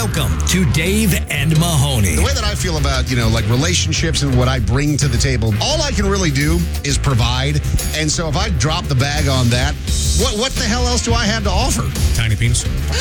Welcome to Dave and Mahoney. The way that I feel about, like relationships and what I bring to the table, all I can really do is provide. And so if I drop the bag on that, what the hell else do I have to offer? Tiny penis.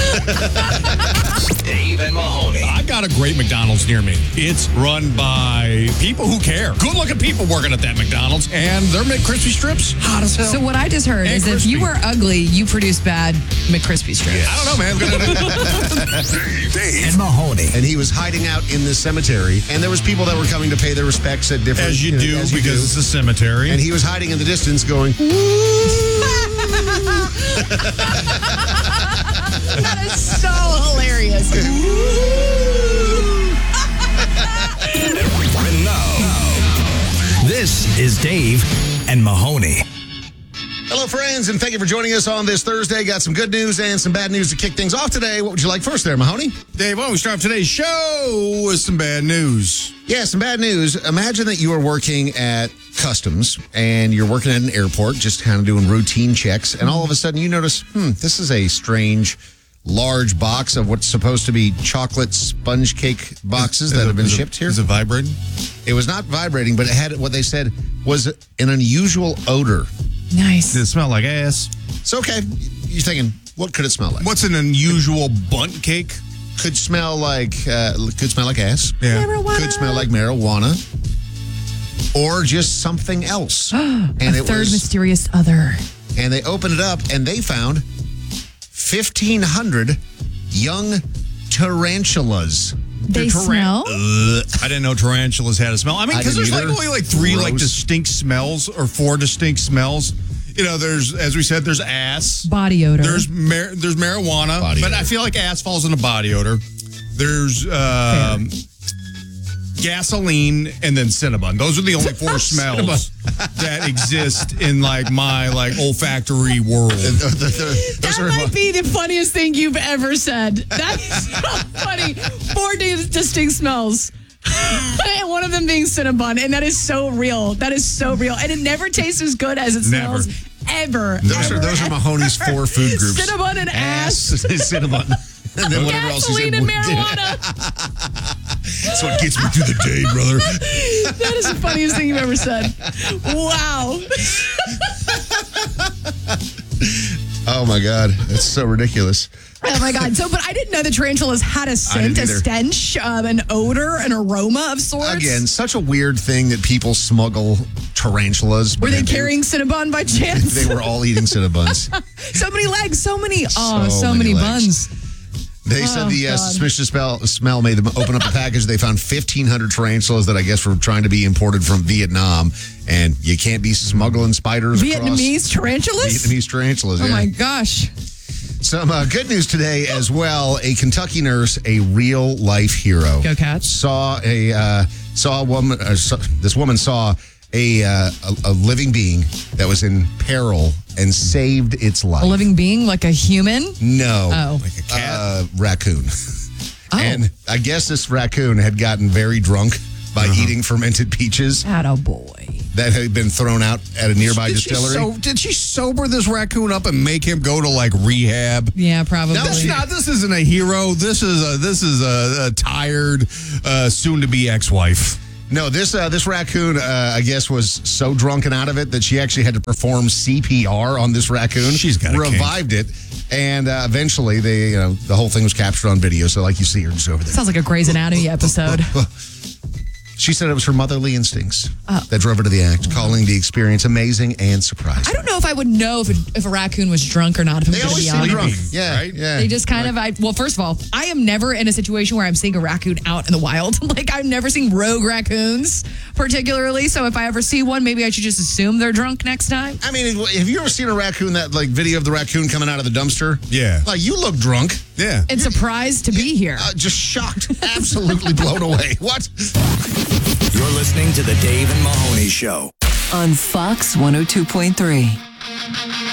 Dave and Mahoney. I got a great McDonald's near me. It's run by people who care. Good-looking people working at that McDonald's. And their McCrispy strips, hot as hell. So what I just heard is if you were ugly, you produce bad McCrispy strips. I don't know, man. Dave and Mahoney. And he was hiding out in the cemetery, and there was people that were coming to pay their respects at different... As you do, because it's a cemetery. And he was hiding in the distance going... That is so hilarious. And now, this is Dave and Mahoney. Hello, friends, and thank you for joining us on this Thursday. Got some good news and some bad news to kick things off today. What would you like first there, Mahoney? Dave, why don't we start off today's show with some bad news? Yeah, some bad news. Imagine that you are working at customs and you're working at an airport, just kind of doing routine checks, and all of a sudden you notice, this is a strange, large box of what's supposed to be chocolate sponge cake boxes that have been shipped here. Is it vibrating? It was not vibrating, but it had what they said was an unusual odor. Nice. Did it smell like ass? It's okay. You're thinking, what could it smell like? What's an unusual bunt cake? Could smell like ass. Yeah. Marijuana. Could smell like marijuana. Or just something else. And A third mysterious other. And they opened it up and they found 1,500 young tarantulas. They smell? I didn't know tarantulas had a smell. I mean, because there's only three Gross. distinct smells or four distinct smells. There's, as we said, there's ass. Body odor. There's marijuana. Body but odor. I feel like ass falls in a body odor. There's gasoline and then Cinnabon. Those are the only four smells that exist in my olfactory world. That might be the funniest thing you've ever said. That is so funny. 4 distinct smells. And one of them being Cinnabon. And that is so real. That is so real. And it never tastes as good as it smells. Ever. Those are Mahoney's 4 food groups. Cinnabon and ass. Cinnabon. And then whatever else he's Gasoline in. and marijuana. That's what gets me through the day, brother. That is the funniest thing you've ever said. Wow. Oh, my God. That's so ridiculous. Oh, my God. But I didn't know the tarantulas had a scent, a stench, an odor, an aroma of sorts. Again, such a weird thing that people smuggle tarantulas. Were they carrying Cinnabon by chance? They were all eating Cinnabons. So many legs, so many many legs. buns. They said the suspicious smell made them open up a package. They found 1,500 tarantulas that I guess were trying to be imported from Vietnam. And you can't be smuggling spiders Vietnamese tarantulas? Vietnamese tarantulas, Oh, my gosh. Some good news today as well. A Kentucky nurse, a real life hero. Go Cats. Saw a woman. This woman saw a living being that was in peril and saved its life. A living being, like a human? No. Oh. Like a cat? Raccoon. Oh. And I guess this raccoon had gotten very drunk by eating fermented peaches Attaboy. that had been thrown out at a nearby distillery. Did she sober this raccoon up and make him go to rehab? Yeah, probably. This isn't a hero. This is a tired, soon-to-be ex-wife. No, this raccoon, I guess, was so drunken out of it that she actually had to perform CPR on this raccoon. She's got a revived it, and eventually the whole thing was captured on video. So, like you see her just over there. Sounds like a Grey's Anatomy episode. She said it was her motherly instincts that drove her to the act, calling the experience amazing and surprising. I don't know if I would know if a raccoon was drunk or not. If I'm They going to always be seem honest. drunk. Sleeping, Yeah, right? yeah. They just kind of, well, first of all, I am never in a situation where I'm seeing a raccoon out in the wild. I've never seen rogue raccoons particularly. So if I ever see one, maybe I should just assume they're drunk next time. I mean, have you ever seen a raccoon, that video of the raccoon coming out of the dumpster? Yeah. You look drunk. Yeah. And surprised to be here. Just shocked. Absolutely blown away. What? You're listening to the Dave and Mahoney Show on Fox 102.3.